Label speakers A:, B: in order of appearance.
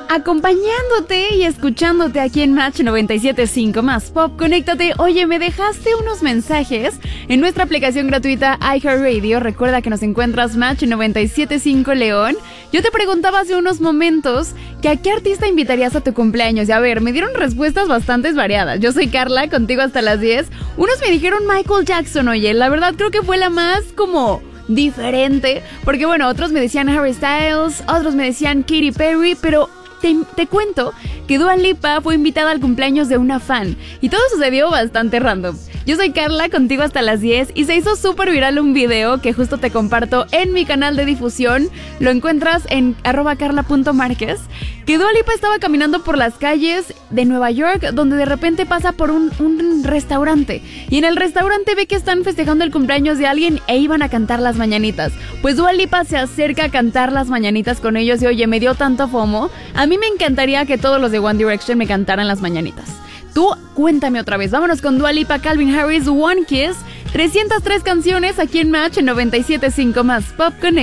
A: acompañándote y escuchándote aquí en Match 97.5 más Pop. Conéctate. Oye, me dejaste unos mensajes en nuestra aplicación gratuita iHeartRadio. Recuerda que nos encuentras Match 97.5 León. Yo te preguntaba hace unos momentos que a qué artista invitarías a tu cumpleaños. Y a ver, me dieron respuestas bastante variadas. Yo soy Carla, contigo hasta las 10. Unos me dijeron Michael Jackson, oye. La verdad creo que fue la más como diferente. Porque bueno, otros me decían Harry Styles, otros me decían Katy Perry, pero te cuento que Dua Lipa fue invitada al cumpleaños de una fan y todo sucedió bastante random. Yo soy Carla, contigo hasta las 10 y se hizo súper viral un video que justo te comparto en mi canal de difusión. Lo encuentras en @carla.marquez. Que Dua Lipa estaba caminando por las calles de Nueva York, donde de repente pasa por un restaurante y en el restaurante ve que están festejando el cumpleaños de alguien e iban a cantar las mañanitas. Pues Dua Lipa se acerca a cantar las mañanitas con ellos y oye, me dio tanto FOMO. A mí me encantaría que todos los de One Direction me cantaran las mañanitas. Tú, cuéntame otra vez. Vámonos con Dua Lipa, Calvin Harris, One Kiss. 303 canciones aquí en Match en 97.5 más Pop Connect.